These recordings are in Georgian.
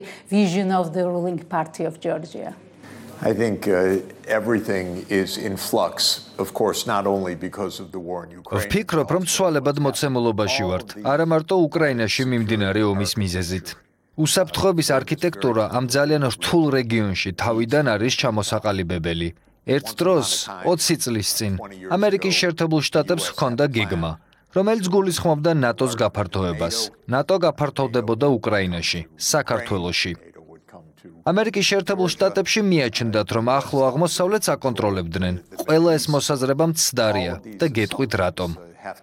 vision of the ruling party of Georgia. I think everything is in flux, of course, not only because of the war in Ukraine. ვფიქრობ, რომ ცვალებად მოცემულობაში ვართ, არა მარტო უკრაინაში მიმდინარე ომის მიზეზით. უსაფრთხოების არქიტექტურა ამ ძალიან რთულ რეგიონში თავიდან არის ჩამოსაყალიბებელი. ერთ დროს 20 წლის წინ ამერიკის შეერთებულ შტატებს ჰქონდა გეგმა, რომელიც გულისხმობდა ნატოს გაფართოებას. ნატო გაფართოვდებოდა უკრაინაში, საქართველოში. ამერიკის შეერთებულ შტატებში მიაჩნდათ, რომ ახლო აღმოსავლეთს აკონტროლებდნენ. ყველა ეს მოსაზრება მცდარია და გეტყვით რატომ.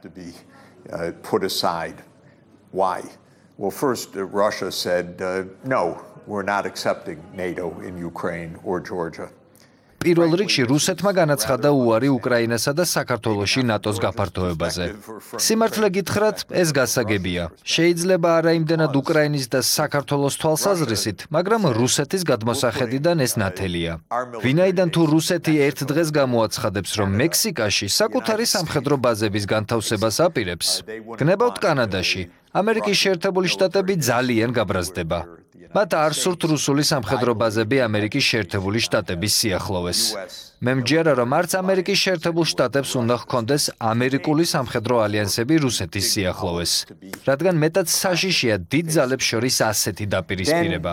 Why? Well, first, Russia said, no, we're not accepting NATO in Ukraine or Georgia. პირველ რიგში რუსეთმა განაცხადა უარი უკრაინასა და საქართველოში ნატოს გაფართოებაზე. სიმართლე გითხრათ, ეს გასაგებია. შეიძლება არა იმდენად უკრაინის და საქართველოს თვალსაზრისით, მაგრამ რუსეთის გადმოსახედიდან ეს ნათელია. ვინაიდან თუ რუსეთი ერთ დღეს გამოაცხადებს, რომ მექსიკაში საკუთარი სამხედრო ბაზების განთავსებას აპირებს, გნებავთ კანადაში, ამერიკის შეერთებული შტატები ძალიან გაბრაზდება. მათ არ სურთ რუსული სამხედრო ბაზები ამერიკის შეერთებული შტატების სიახლოვეს. მე მჯერა, რომ არც ამერიკის შეერთებულ შტატებს უნდა ჰქონდეს ამერიკული სამხედრო ალიანსები რუსეთის სიახლოვეს, რადგან მეტად საშიშია დიდ ძალებს შორის ასეთი დაპირისპირება.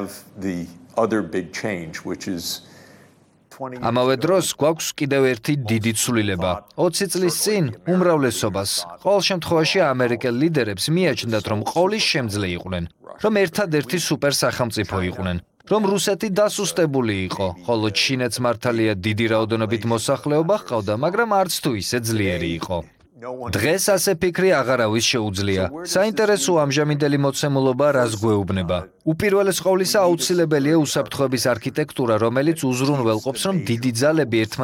ამავე დროს გვაქვს კიდევ ერთი დიდი ცვლილება. 20 წლის წინ უმრავლესობას, ყოველ შემთხვევაში ამერიკელ ლიდერებს მიაჩნდათ, რომ ყოლის შემძლე იყვნენ, რომ ერთადერთი სუპერ სახელმწიფო იყვნენ, რომ რუსეთი დასუსტებული იყო, ხოლო ჩინეთს მართალია დიდი რაოდენობით მოსახლეობა ჰყავდა, მაგრამ არც თუ ისე ძლიერი იყო. დღეს ასე ფიქრი აღარავის შეუძლია. საინტერესო ამჟამინდელი მოცემულობა რას გვეუბნება. უპირველეს ყოვლისა აუცილებელია უსაფრთხოების არქიტექტურა, რომელიც უზრუნველყოფს, რომ დიდი ძალები